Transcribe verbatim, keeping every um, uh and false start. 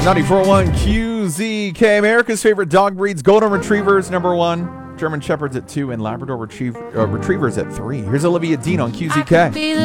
ninety-four point one Q Z K, America's favorite dog breeds, Golden Retrievers, number one. German Shepherds at two, and Labrador Retriev- uh, Retrievers at three. Here's Olivia Dean on Q Z K.